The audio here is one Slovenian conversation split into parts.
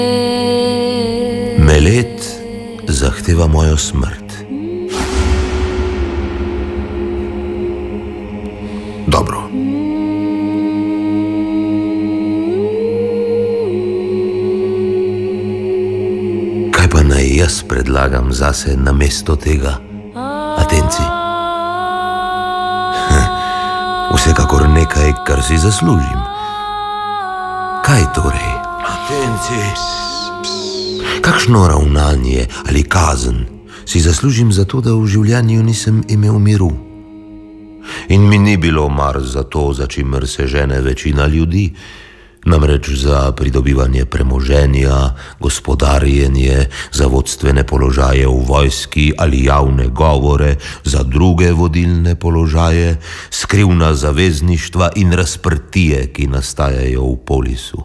Melet zahteva mojo smrt. Dobro. Kaj pa naj jaz predlagam zase namesto tega, Atenci? Vsekakor nekaj, kar si zaslužim. Kaj torej, Atenci? Kakšno ravnanje ali kazen si zaslužim za to, da v življenju nisem imel miru? In mi ni bilo mar za to, za čimer se žene večina ljudi, namreč za pridobivanje premoženja, gospodarjenje, za vodstvene položaje v vojski ali javne govore, za druge vodilne položaje, skrivna zavezništva in razprtije, ki nastajajo v polisu.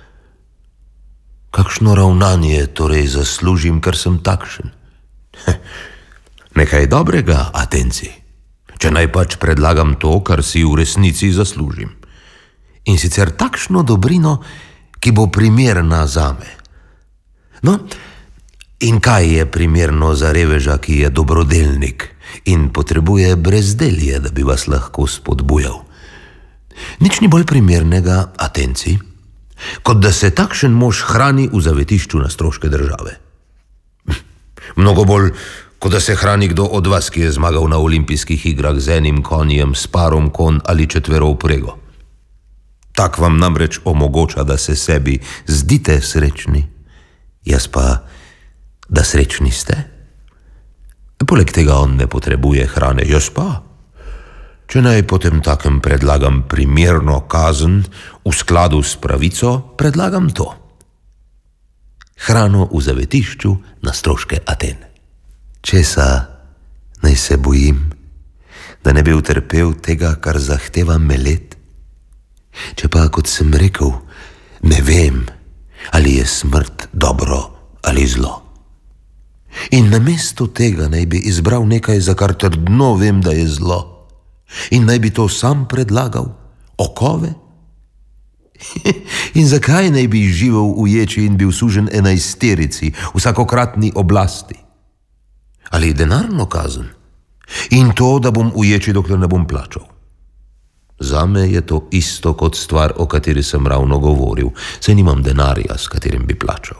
Kakšno ravnanje torej zaslužim, ker sem takšen? Nekaj dobrega, Atenci, če naj pač predlagam to, kar si v resnici zaslužim. In sicer takšno dobrino, ki bo primerna zame. No, in kaj je primerno za reveža, ki je dobrodelnik in potrebuje brezdelje, da bi vas lahko spodbujal? Nič ni bolj primernega, Atenci, kot da se takšen mož hrani v zavetišču na stroške države. Mnogo bolj, kot da se hrani kdo od vas, ki je zmagal na olimpijskih igrah z enim konjem, s parom konj ali četverov prego. Tak vam namreč omogoča, da se sebi zdite srečni, jaz pa, da srečni ste. Poleg tega on ne potrebuje hrane, jaz pa. Če naj potem takem predlagam primerno kazen, v skladu s pravico, predlagam to. Hrano v zavetišču na stroške Aten. Česa naj se bojim, da ne bi utrpel tega, kar zahteva Melet? Če pa, kot sem rekel, ne vem, ali je smrt dobro ali zlo. In namesto tega naj bi izbral nekaj, za kar trdno vem, da je zlo. In naj bi to sam predlagal, okove? In zakaj naj bi živel v ječi in bil sužen enajsterici, vsakokratni oblasti? Ali denarno kazen? In to, da bom v ječi, dokler ne bom plačal. Zame je to isto kot stvar, o kateri sem ravno govoril, saj nimam denarja, s katerim bi plačal.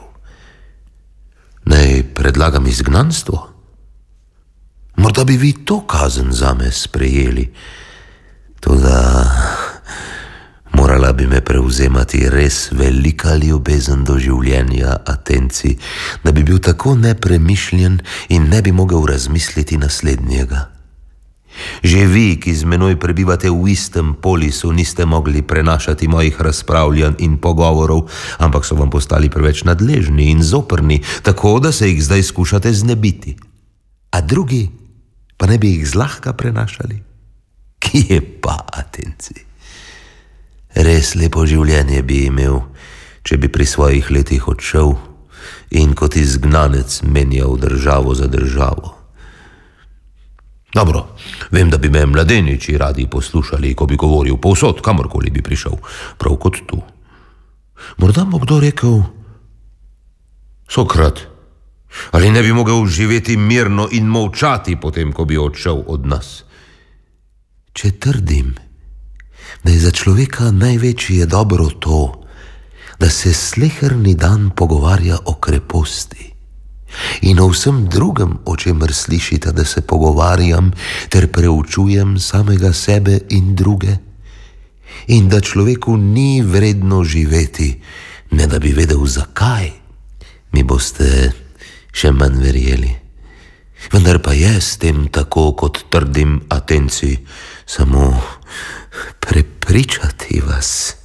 Naj predlagam izgnanstvo? Morda bi vi to kazen zame sprejeli, toda morala bi me prevzemati res velika ljubezen do življenja, Atenci, da bi bil tako nepremišljen in ne bi mogel razmisliti naslednjega. Že vi, ki z menoj prebivate v istem polisu, niste mogli prenašati mojih razpravljanj in pogovorov, ampak so vam postali preveč nadležni in zoprni, tako da se jih zdaj skušate znebiti. A drugi pa ne bi jih zlahka prenašali? Kje pa, Atenci? Res lepo življenje bi imel, če bi pri svojih letih odšel in kot izgnanec menjal državo za državo. Dobro, vem, da bi me mladeniči radi poslušali, ko bi govoril povsod, kamorkoli bi prišel, prav kot tu. Morda bo kdo rekel: Sokrat, ali ne bi mogel živeti mirno in molčati potem, ko bi odšel od nas? Če trdim, da je za človeka največje dobro to, da se sleherni dan pogovarja o kreposti in o vsem drugem, o čemer slišite, da se pogovarjam ter preučujem samega sebe in druge, in da človeku ni vredno živeti, ne da bi vedel zakaj, mi boste še manj verjeli. Vendar pa je s tem tako, kot trdim, Atenci, samo prepričati vas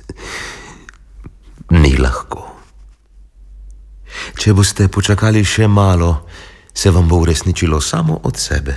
ni lahko. Če boste počakali še malo, se vam bo uresničilo samo od sebe.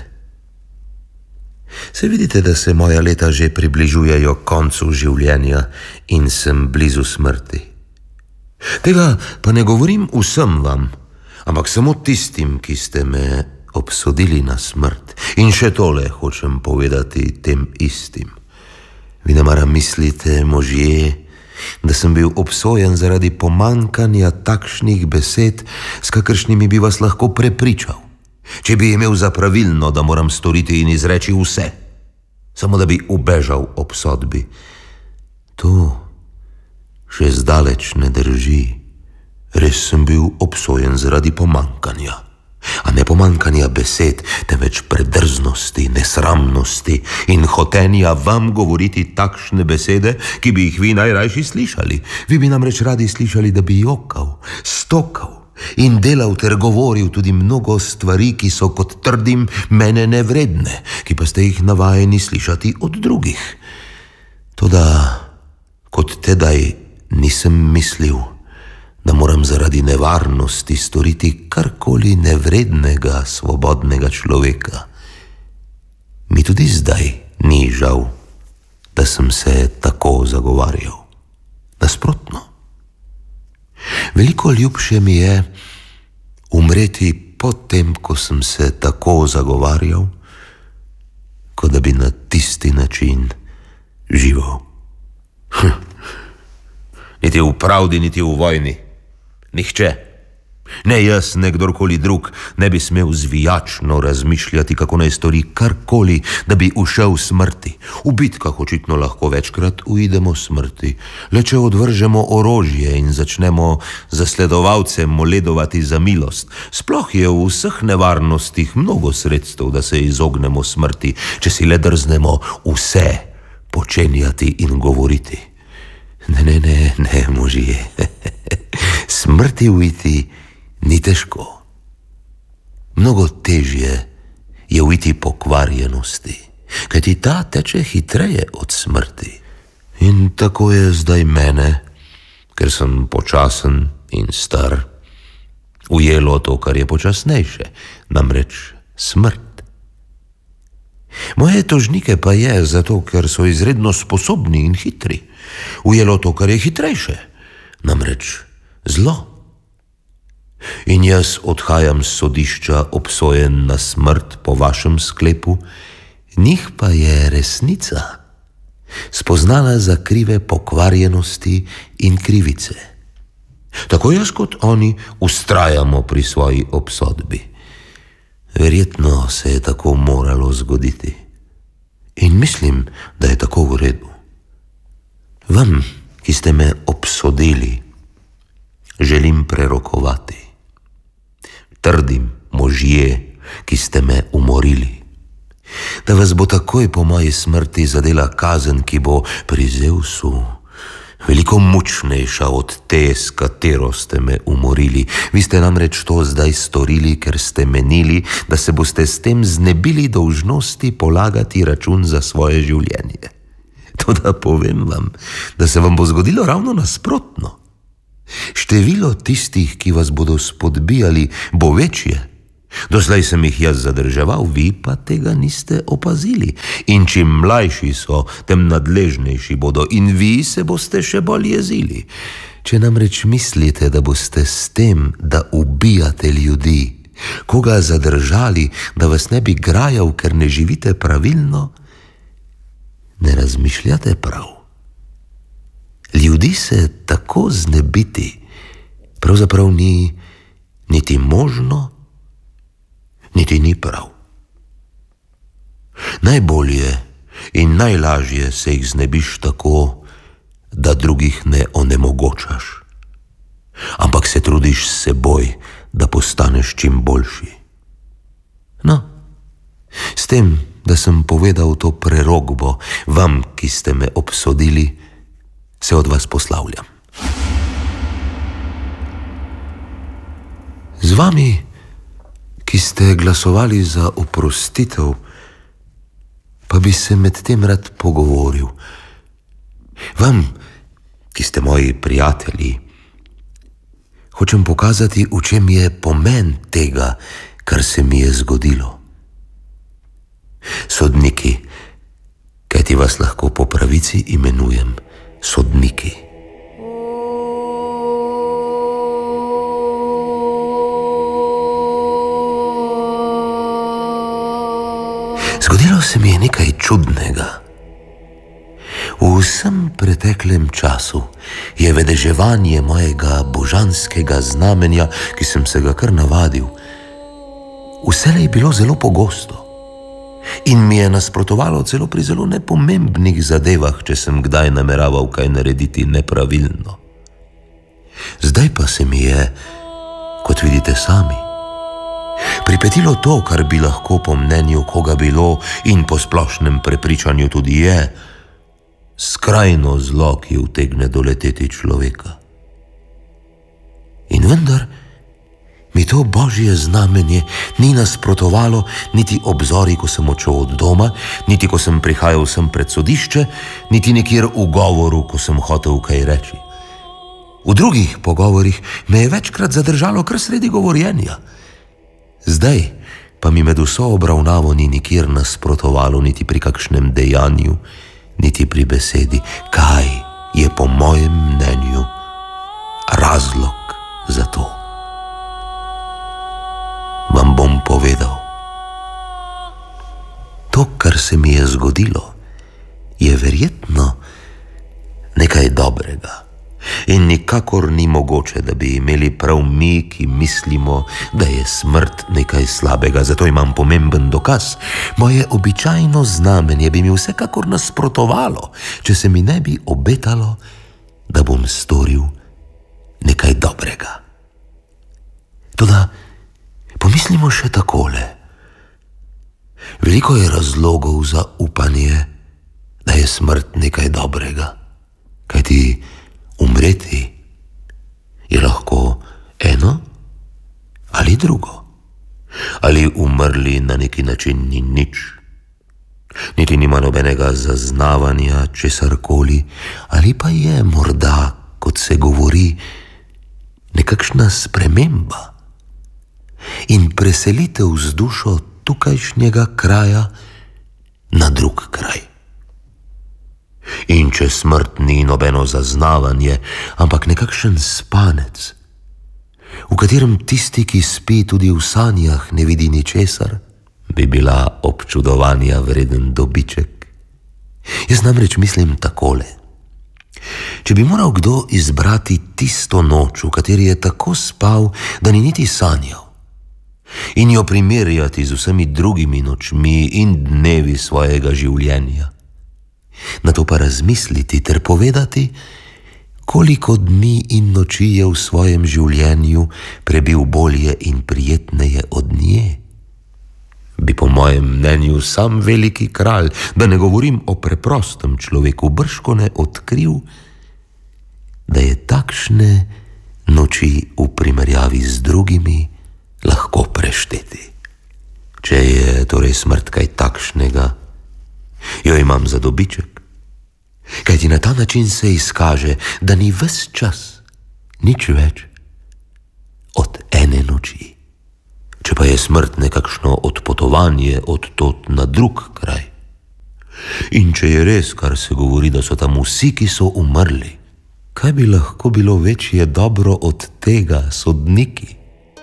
Se vidite, da se moja leta že približujejo koncu življenja in sem blizu smrti. Tega pa ne govorim vsem vam, ampak samo tistim, ki ste me obsodili na smrt. In še tole hočem povedati tem istim. Vi ne mara mislite, možje, da sem bil obsojen zaradi pomanjkanja takšnih besed, s kakršnimi bi vas lahko prepričal, če bi imel za pravilno, da moram storiti in izreči vse, samo da bi ubežal obsodbi. To še zdaleč ne drži. Res sem bil obsojen zaradi pomanjkanja. A ne pomanjkanja besed, temveč predrznosti, nesramnosti in hotenja vam govoriti takšne besede, ki bi jih vi najrajši slišali. Vi bi namreč radi slišali, da bi jokal, stokal in delal ter govoril tudi mnogo stvari, ki so, kot trdim, mene nevredne, ki pa ste jih navajeni slišati od drugih. Toda, kot tedaj nisem mislil, da moram zaradi nevarnosti storiti karkoli nevrednega svobodnega človeka. Mi tudi zdaj ni žal, da sem se tako zagovarjal. Nasprotno. Veliko ljubše mi je umreti potem, ko sem se tako zagovarjal, kot da bi na tisti način živel. Niti v pravdi, niti v vojni. Nihče, ne jaz, ne kdorkoli drug, ne bi smel zvijačno razmišljati, kako naj stori karkoli, da bi ušel smrti. V bitkah očitno lahko večkrat uidemo smrti. Le če odvržemo orožje in začnemo zasledovalce moledovati za milost, sploh je v vseh nevarnostih mnogo sredstev, da se izognemo smrti, če si le drznemo vse počenjati in govoriti. Ne, možje. Smrti uiti ni težko. Mnogo težje je uiti pokvarjenosti, kajti ta teče hitreje od smrti. In tako je zdaj mene, ker sem počasen in star, ujelo to, kar je počasnejše, namreč smrt. Moje tožnike pa je zato, ker so izredno sposobni in hitri, ujelo to, kar je hitrejše, namreč zlo. In jaz odhajam s sodišča obsojen na smrt po vašem sklepu, njih pa je resnica spoznala za krive pokvarjenosti in krivice. Tako jaz kot oni vztrajamo pri svoji obsodbi. Verjetno se je tako moralo zgoditi. In mislim, da je tako v redu. Vam, ki ste me obsodili, želim prerokovati. Trdim, možje, ki ste me umorili, da vas bo takoj po moji smrti zadela kazen, ki bo pri Zevsu veliko mučnejša od te, s katero ste me umorili. Vi ste namreč to zdaj storili, ker ste menili, da se boste s tem znebili dolžnosti polagati račun za svoje življenje. Toda povem vam, da se vam bo zgodilo ravno nasprotno. Število tistih, ki vas bodo spodbijali, bo večje. Doslej sem jih jaz zadrževal, vi pa tega niste opazili. In čim mlajši so, tem nadležnejši bodo in vi se boste še bolj jezili. Če namreč mislite, da boste s tem, da ubijate ljudi, koga zadržali, da vas ne bi grajal, ker ne živite pravilno, ne razmišljate prav. Ljudi se tako znebiti pravzaprav ni niti možno, niti ni prav. Najbolje in najlažje se jih znebiš tako, da drugih ne onemogočaš, ampak se trudiš s seboj, da postaneš čim boljši. No, s tem, da sem povedal to prerokbo vam, ki ste me obsodili, se od vas poslavljam. Z vami, ki ste glasovali za oprostitev, pa bi se med tem rad pogovoril. Vam, ki ste moji prijatelji, hočem pokazati, v čem je pomen tega, kar se mi je zgodilo. Sodniki, kajti vas lahko po pravici imenujem sodniki. Zgodilo se mi je nekaj čudnega. V vsem preteklem času je vedeževanje mojega božanskega znamenja, ki sem se ga kar navadil, vselej bilo zelo pogosto in mi je nasprotovalo celo pri zelo nepomembnih zadevah, če sem kdaj nameraval kaj narediti nepravilno. Zdaj pa se mi je, kot vidite sami, pripetilo to, kar bi lahko po mnenju koga bilo in po splošnem prepričanju tudi je, skrajno zlo, ki utegne doleteti človeka. In vendar mi to božje znamenje ni nasprotovalo niti obzori, ko sem odšel od doma, niti ko sem prihajal sem pred sodišče, niti nikjer v govoru, ko sem hotel kaj reči. V drugih pogovorih me je večkrat zadržalo kar sredi govorjenja. Zdaj pa mi med vso obravnavo ni nikjer nasprotovalo niti pri kakšnem dejanju, niti pri besedi, kaj je po mojem mnenju razlog za to. Vam bom povedal. To, kar se mi je zgodilo, je verjetno nekaj dobrega. In nikakor ni mogoče, da bi imeli prav mi, ki mislimo, da je smrt nekaj slabega. Zato imam pomemben dokaz. Moje običajno znamenje bi mi vsekakor nasprotovalo, če se mi ne bi obetalo, da bom storil nekaj dobrega. Toda pomislimo še takole. Veliko je razlogov za upanje, da je smrt nekaj dobrega, kajti umreti je lahko eno ali drugo. Ali umrli na neki način ni nič, niti nima nobenega zaznavanja česarkoli, ali pa je morda, kot se govori, nekakšna sprememba in preselitev z dušo tukajšnjega kraja na drug kraj. In če smrt ni nobeno zaznavanje, ampak nekakšen spanec, v katerem tisti, ki spi tudi v sanjah, ne vidi ničesar, bi bila občudovanja vreden dobiček. Jaz namreč mislim takole. Če bi moral kdo izbrati tisto noč, v kateri je tako spal, da ni niti sanjal, in jo primerjati z vsemi drugimi nočmi in dnevi svojega življenja, na to pa razmisliti ter povedati, koliko dni in noči je v svojem življenju prebil bolje in prijetneje od nje, bi po mojem mnenju sam veliki kralj, da ne govorim o preprostem človeku, bržkone odkril, da je takšne noči v primerjavi z drugimi lahko prešteti. Če je torej smrt kaj takšnega, jo imam za dobiček, kajti na ta način se izkaže, da ni ves čas nič več od ene noči. Če pa je smrt nekakšno odpotovanje od tod na drug kraj, in če je res, kar se govori, da so tam vsi, ki so umrli, kaj bi lahko bilo večje dobro od tega, sodniki?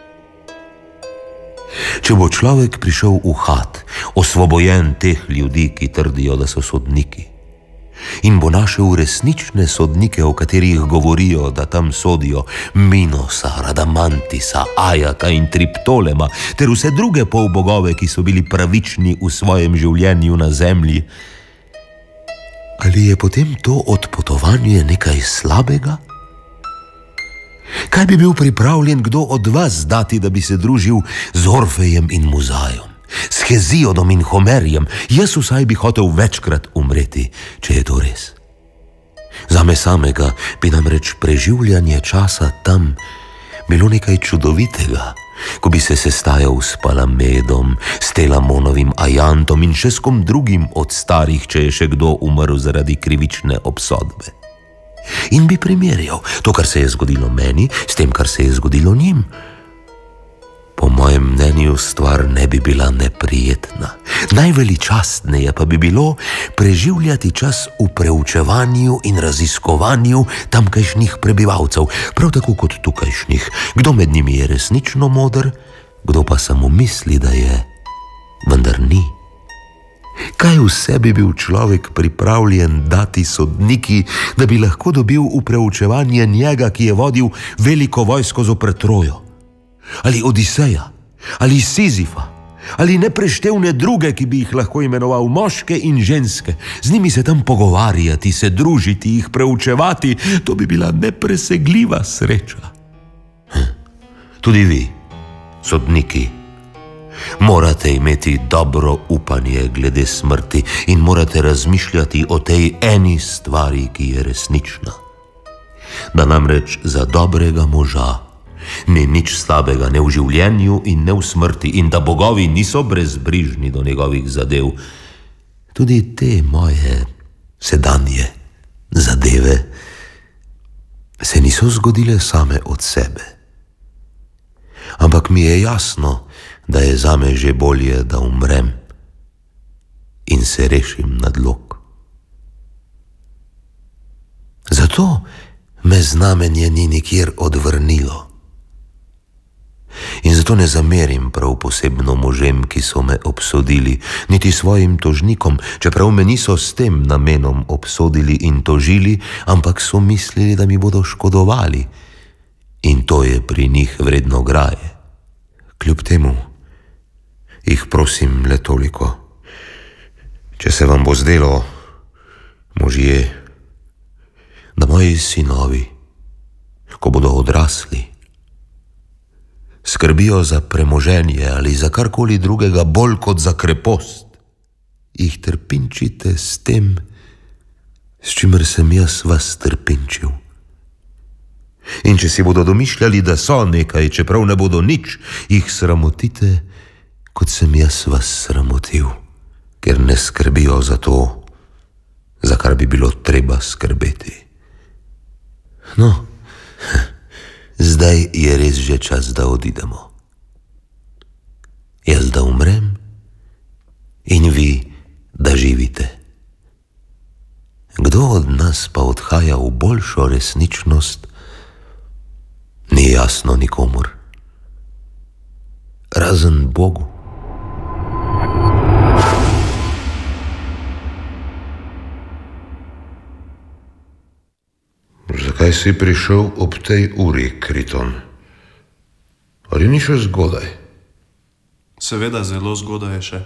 Če bo človek prišel v had, osvobojen teh ljudi, ki trdijo, da so sodniki, in bo našel resnične sodnike, o katerih govorijo, da tam sodijo Minosa, Radamantisa, Ajaka in Triptolema, ter vse druge polbogove, ki so bili pravični v svojem življenju na zemlji, ali je potem to odpotovanje nekaj slabega? Kaj bi bil pripravljen kdo od vas dati, da bi se družil z Orfejem in Muzajom, s Hezijodom in Homerjem? Jaz vsaj bi hotel večkrat umreti, če je to res. Zame samega bi namreč preživljanje časa tam bilo nekaj čudovitega, ko bi se sestajal s Palamedom, s Telamonovim Ajantom in še s kom drugim od starih, če je še kdo umrl zaradi krivične obsodbe. In bi primerjal to, kar se je zgodilo meni, s tem, kar se je zgodilo njim. Po mojem mnenju stvar ne bi bila neprijetna. Najveličastneje pa bi bilo preživljati čas v preučevanju in raziskovanju tamkajšnjih prebivalcev, prav tako kot tukajšnjih. Kdo med njimi je resnično moder, kdo pa samo misli, da je, vendar ni. Kaj vse bi bil človek pripravljen dati sodniki, da bi lahko dobil v preučevanje njega, ki je vodil veliko vojsko zoper Trojo? Ali Odiseja, ali Sizifa, ali nepreštevne druge, ki bi jih lahko imenoval moške in ženske. Z njimi se tam pogovarjati, se družiti, jih preučevati, to bi bila nepresegljiva sreča. Tudi vi, sodniki, morate imeti dobro upanje glede smrti in morate razmišljati o tej eni stvari, ki je resnična. Da namreč za dobrega moža ni nič slabega ne v življenju in ne v smrti in da bogovi niso brezbrižni do njegovih zadev. Tudi te moje sedanje zadeve se niso zgodile same od sebe. Ampak mi je jasno, da je zame že bolje, da umrem in se rešim nadlog. Zato me znamenje ni nikjer odvrnilo. In zato ne zamerim prav posebno možem, ki so me obsodili, niti svojim tožnikom, čeprav me niso s tem namenom obsodili in tožili, ampak so mislili, da mi bodo škodovali. In to je pri njih vredno graje. Kljub temu jih prosim le toliko. Če se vam bo zdelo, možje, da moji sinovi, ko bodo odrasli, skrbijo za premoženje ali za karkoli drugega bolj kot za krepost, jih trpinčite s tem, s čimer sem jaz vas trpinčil. In če si bodo domišljali, da so nekaj, čeprav ne bodo nič, jih sramotite, kot sem jaz vas sramotil, ker ne skrbijo za to, za kar bi bilo treba skrbeti. No, zdaj je res že čas, da odidemo. Jaz da umrem in vi da živite. Kdo od nas pa odhaja v boljšo resničnost, ni jasno nikomur, razen Bogu. Zakaj si prišel ob tej uri, Kriton? Ali ni še zgodaj? Seveda, zelo zgodaj je še.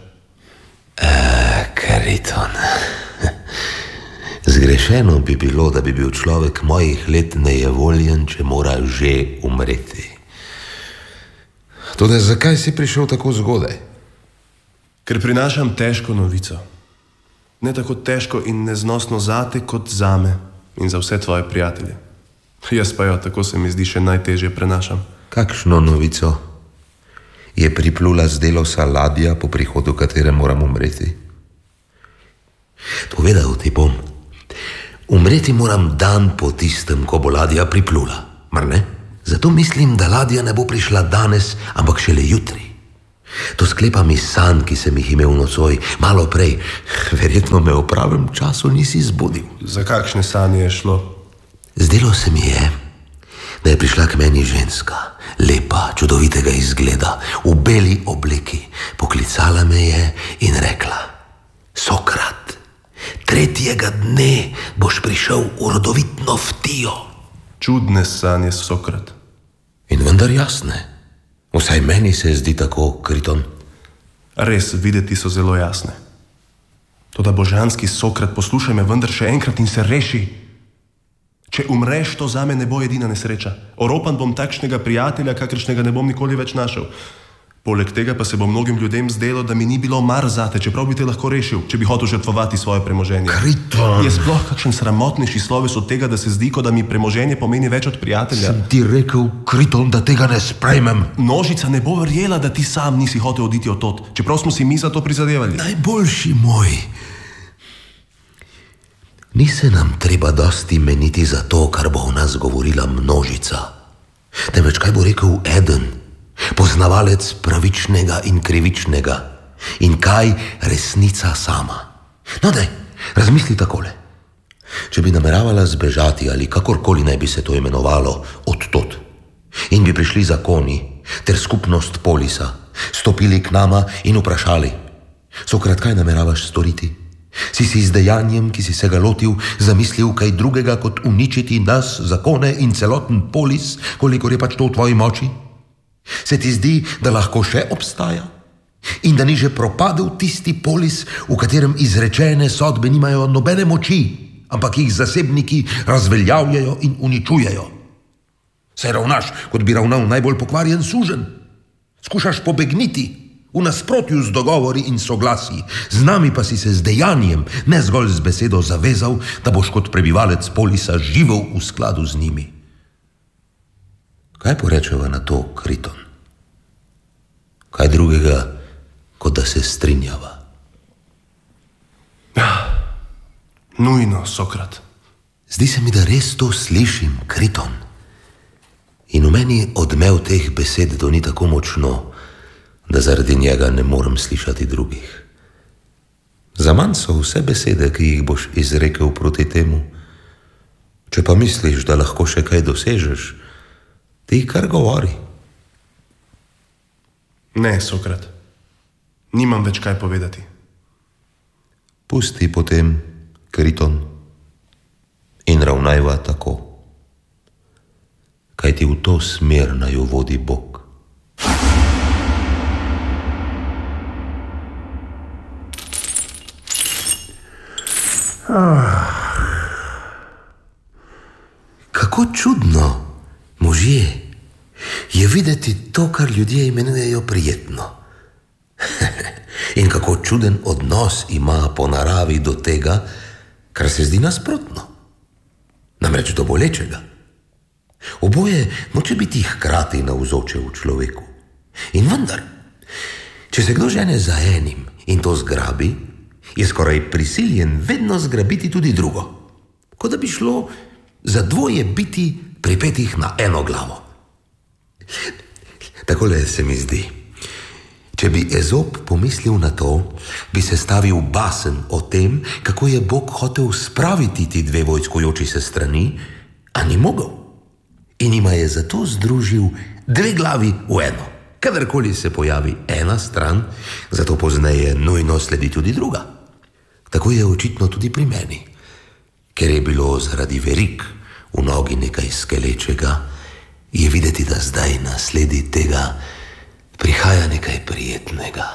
Kriton, zgrešeno bi bilo, da bi bil človek mojih let nejevoljen, če mora že umreti. Toda zakaj si prišel tako zgodaj? Ker prinašam težko novico. Ne tako težko in neznosno zate kot zame in za vse tvoje prijatelje. Jaz pa jo, tako se mi zdi, še najtežje prenašam. Kakšno novico? Je priplula z Delosa ladja, po prihodu katere moram umreti? Povedal ti bom. Umreti moram dan po tistem, ko bo ladja priplula, mar ne? Zato mislim, da ladja ne bo prišla danes, ampak šele jutri. To sklepam iz sanj, ki sem jih imel nocoj, malo prej. Verjetno me v pravem času nisi zbudil. Za kakšne sanje je šlo? Zdelo se mi je, da je prišla k meni ženska, lepa, čudovitega izgleda, v beli obleki. Poklicala me je in rekla: Sokrat, tretjega dne boš prišel v rodovitno Ftijo. Čudne sanje, Sokrat. In vendar jasne. Vsaj meni se zdi tako, Kriton. Res, videti so zelo jasne. Toda božanski Sokrat, poslušaj me vendar še enkrat in se reši. Če umreš, to zame ne bo edina nesreča. Oropan bom takšnega prijatelja, kakršnega ne bom nikoli več našel. Poleg tega pa se bo mnogim ljudem zdelo, da mi ni bilo mar zate, čeprav bi te lahko rešil, če bi hotel žrtvovati svoje premoženje. Kriton! Je sploh kakšen sramotnejši sloves od tega, da se zdi, kot da mi premoženje pomeni več od prijatelja? Sem ti rekel, Kriton, da tega ne sprejmem. Množica ne bo verjela, da ti sam nisi hotel oditi od tod, čeprav smo si mi za to prizadevali. Najboljši moj. Ni se nam treba dosti meniti za to, kar bo o nas govorila množica. Temveč kaj bo rekel eden, poznavalec pravičnega in krivičnega, in kaj resnica sama. No daj, razmisli takole. Če bi nameravala zbežati ali kakorkoli naj bi se to imenovalo odtod, in bi prišli zakoni ter skupnost polisa, stopili k nama in vprašali: Sokrat, kaj nameravaš storiti? Si z dejanjem, ki si se ga lotil, zamislil kaj drugega, kot uničiti nas, zakone in celoten polis, kolikor je pač to v tvoji moči? Se ti zdi, da lahko še obstaja? In da ni že propadel tisti polis, v katerem izrečene sodbe nimajo nobene moči, ampak jih zasebniki razveljavljajo in uničujejo? Se ravnaš, kot bi ravnal najbolj pokvarjen suženj. Skušaš pobegniti, v nasprotju z dogovori in soglasji, z nami pa si se z dejanjem, ne zgolj z besedo zavezal, da boš kot prebivalec polisa živel v skladu z njimi. Kaj porečeva na to, Kriton? Kaj drugega, kot da se strinjava? Nujno, Sokrat. Zdi se mi, da res to slišim, Kriton. In v meni odmev teh besed doni tako močno, da zaradi njega ne morem slišati drugih. Zaman so vse besede, ki jih boš izrekel proti temu. Če pa misliš, da lahko še kaj dosežeš, ti kar govori. Ne, Sokrat. Nimam več kaj povedati. Pusti potem, Kriton, in ravnajva tako. Kaj ti v to smer naju vodi Bog. Kako čudno, možje, je videti to, kar ljudje imenujejo prijetno. In kako čuden odnos ima po naravi do tega, kar se zdi nasprotno. Namreč do bolečega. Oboje noče biti hkrati navzoče v človeku. In vendar, če se kdo žene za enim in to zgrabi, je skoraj prisiljen vedno zgrabiti tudi drugo, kot da bi šlo za dvoje biti pripetih na eno glavo. Takole se mi zdi. Če bi Ezop pomislil na to, bi sestavil basen o tem, kako je Bog hotel spraviti ti dve vojskujoči se strani, a ni mogel. In jima je zato združil dve glavi v eno. Kadarkoli se pojavi ena stran, zato pozneje nujno sledi tudi druga. Tako je očitno tudi pri meni, ker je bilo zaradi verig v nogi nekaj skelečega, je videti, da zdaj na sledi tega prihaja nekaj prijetnega.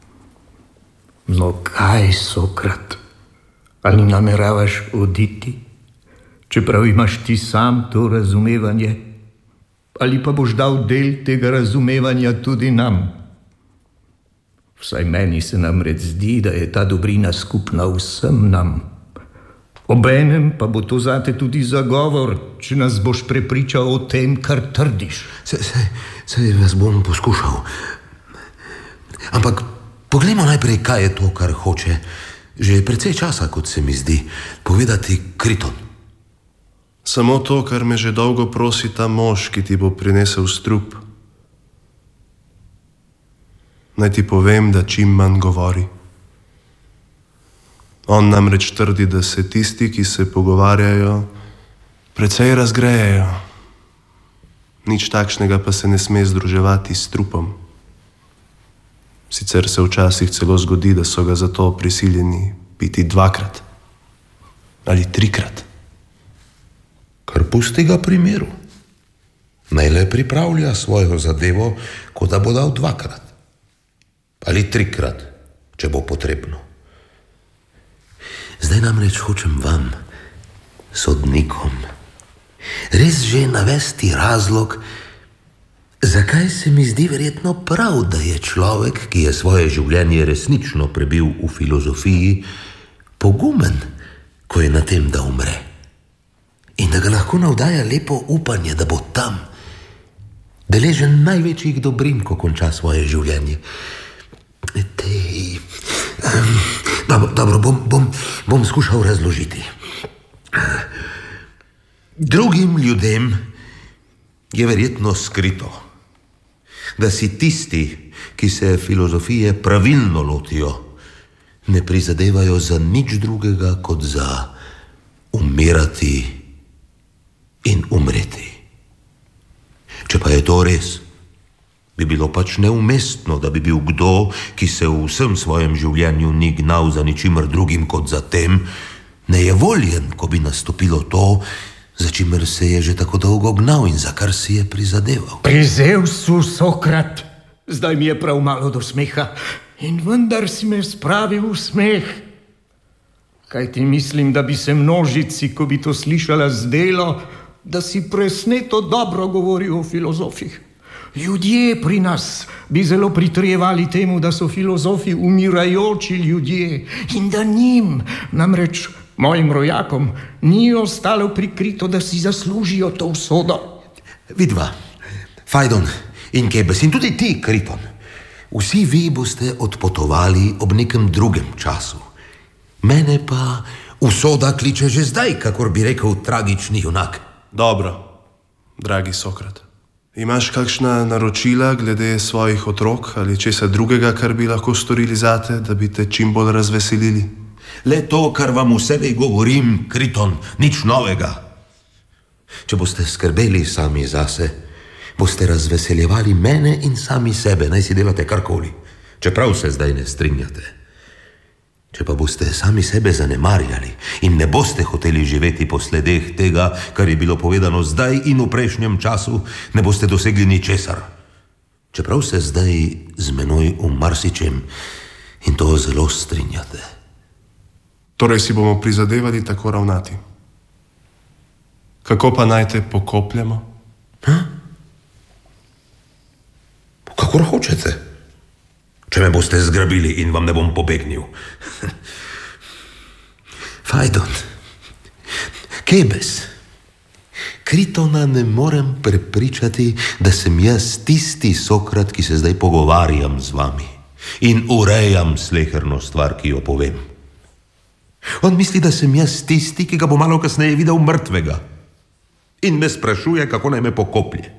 No kaj, Sokrat, ali nameravaš oditi, čeprav imaš ti sam to razumevanje, ali pa boš dal del tega razumevanja tudi nam? Vsaj meni se namreč zdi, da je ta dobrina skupna vsem nam. Obenem pa bo to zate tudi zagovor, če nas boš prepričal o tem, kar trdiš. Saj vas bom poskušal. Ampak poglejmo najprej, kaj je to, kar hoče že precej časa, kot se mi zdi, povedati Kriton. Samo to, kar me že dolgo prosi ta mož, ki ti bo prinesel strup. Naj ti povem, da čim manj govori. On namreč trdi, da se tisti, ki se pogovarjajo, precej razgrejejo. Nič takšnega pa se ne sme združevati s trupom. Sicer se včasih celo zgodi, da so ga zato prisiljeni piti 2-krat ali 3-krat. Kar pusti ga primeru. Naj le pripravlja svojo zadevo, kot da bo dal 2-krat. Ali 3-krat, če bo potrebno. Zdaj namreč hočem vam, sodnikom, res že navesti razlog, zakaj se mi zdi verjetno prav, da je človek, ki je svoje življenje resnično prebil v filozofiji, pogumen, ko je na tem, da umre. In da ga lahko navdaja lepo upanje, da bo tam deležen največjih dobrin, ko konča svoje življenje. Dobro, bom skušal razložiti. Drugim ljudem je verjetno skrito, da si tisti, ki se filozofije pravilno lotijo, ne prizadevajo za nič drugega, kot za umirati in umreti. Če pa je to res, Bi bilo pač neumestno, da bi bil kdo, ki se v vsem svojem življenju ni gnal za ničimer drugim kot za tem, nejevoljen, ko bi nastopilo to, za čimer se je že tako dolgo gnal in za kar si je prizadeval. Pri Zevsu, Sokrat, zdaj mi je prav malo do smeha in vendar si me spravil v smeh. Kaj ti mislim, da bi se množici, ko bi to slišala, zdelo, da si presneto dobro govori o filozofih. Ljudje pri nas bi zelo pritrjevali temu, da so filozofi umirajoči ljudje in da njim, namreč mojim rojakom, ni ostalo prikrito, da si zaslužijo to usodo. Vidva, Fajdon in Kebes in tudi ti, Kriton, vsi vi boste odpotovali ob nekem drugem času. Mene pa usoda kliče že zdaj, kakor bi rekel tragični junak. Dobro, dragi Sokrat. Imaš kakšna naročila glede svojih otrok ali česa drugega, kar bi lahko storili zate, da bi te čim bolj razveselili? Le to, kar vam vselej govorim, Kriton, nič novega. Če boste skrbeli sami zase, boste razveseljevali mene in sami sebe, naj si delate karkoli, čeprav se zdaj ne strinjate. Če pa boste sami sebe zanemarjali in ne boste hoteli živeti po sledeh tega, kar je bilo povedano zdaj in v prejšnjem času, ne boste dosegli ničesar. Čeprav se zdaj z menoj v marsičem in to zelo strinjate. Torej si bomo prizadevali tako ravnati. Kako pa naj te pokopljemo? Kakor hočete. Če me boste zgrabili in vam ne bom pobegnil. Fajdon, Kebes, Kritona ne morem prepričati, da sem jaz tisti Sokrat, ki se zdaj pogovarjam z vami in urejam sleherno stvar, ki jo povem. On misli, da sem jaz tisti, ki ga bo malo kasneje videl mrtvega in me sprašuje, kako naj me pokoplje.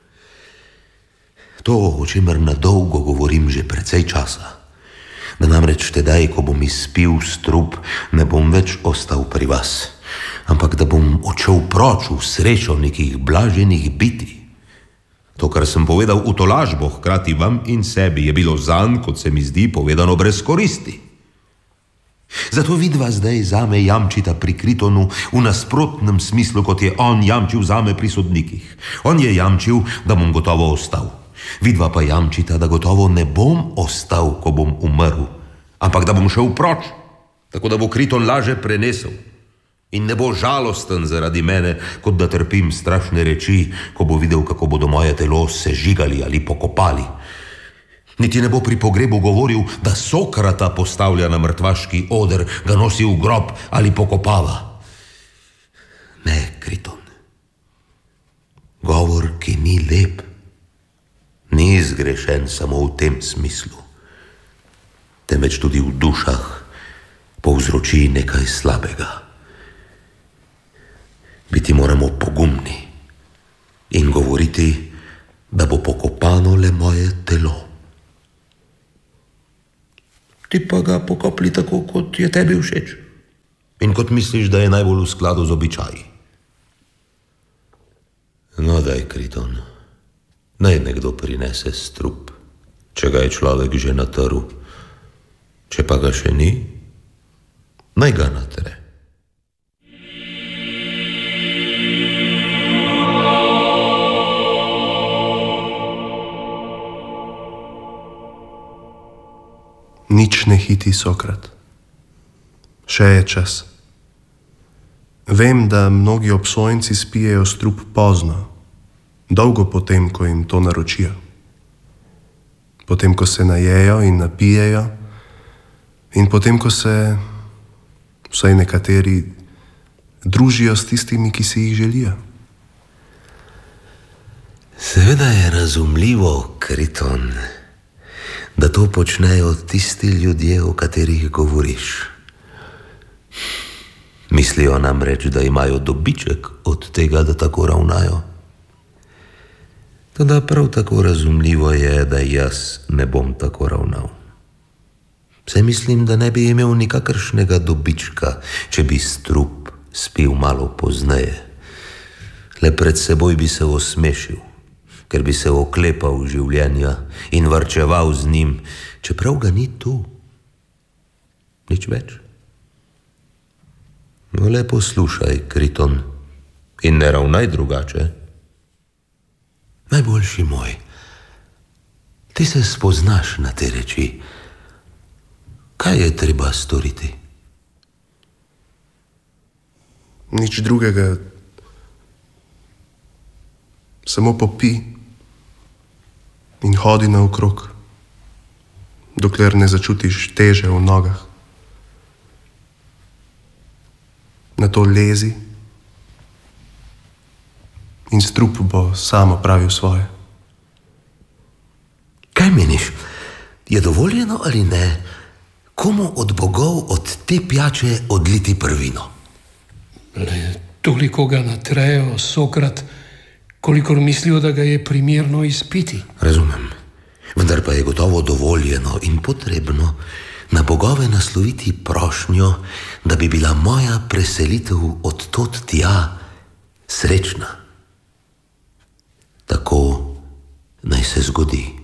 To, o čemer na dolgo govorim že precej časa, da namreč tedaj, ko bom izpil strup, ne bom več ostal pri vas, ampak da bom odšel proč v srečo nekih blaženih bitij. To, kar sem povedal v tolažbo hkrati vam in sebi, je bilo zanj, kot se mi zdi, povedano brez koristi. Zato vidva zdaj zame jamčita pri Kritonu v nasprotnem smislu, kot je on jamčil zame pri sodnikih. On je jamčil, da bom gotovo ostal. Vidva pa jamčita, da gotovo ne bom ostal, ko bom umrl, ampak da bom šel proč, tako da bo Kriton laže prenesel in ne bo žalosten zaradi mene, kot da trpim strašne reči, ko bo videl, kako bodo moje telo sežigali ali pokopali. Niti ne bo pri pogrebu govoril, da Sokrata postavlja na mrtvaški oder, ga nosi v grob ali pokopava. Ne, Kriton. Govor, ki ni lep, ni zgrešen samo v tem smislu, temveč tudi v dušah povzroči nekaj slabega. Biti moramo pogumni in govoriti, da bo pokopano le moje telo. Ti pa ga pokopli tako, kot je tebi všeč in kot misliš, da je najbolj v skladu z običaji. No, daj, Kriton. Naj nekdo prinese strup, če ga je človek že natrl. Če pa ga še ni, naj ga natre. Nič ne hiti, Sokrat. Še je čas. Vem, da mnogi obsojenci spijejo strup pozno, dolgo potem, ko jim to naročijo. Potem, ko se najejo in napijejo in potem, ko se vsaj nekateri družijo s tistimi, ki si jih želijo. Seveda je razumljivo, Kriton, da to počnejo tisti ljudje, o katerih govoriš. Mislijo namreč, da imajo dobiček od tega, da tako ravnajo. Toda prav tako razumljivo je, da jaz ne bom tako ravnal. Saj mislim, da ne bi imel nikakršnega dobička, če bi strup spil malo pozneje. Le pred seboj bi se osmešil, ker bi se oklepal življenja in varčeval z njim, čeprav ga ni tu. Nič več. No, le poslušaj, Kriton, in ne ravnaj drugače. Najboljši moj, ti se spoznaš na te reči. Kaj je treba storiti? Nič drugega. Samo popi in hodi naokrog, dokler ne začutiš teže v nogah. Nato lezi in strup bo samo pravil svoje. Kaj meniš? Je dovoljeno ali ne komu od bogov od te pijače odliti prvino? Le toliko ga natrejo, Sokrat, kolikor mislijo, da ga je primerno izpiti. Razumem. Vendar pa je gotovo dovoljeno in potrebno na bogove nasloviti prošnjo, da bi bila moja preselitev od tod tja srečna. Tako naj se zgodi.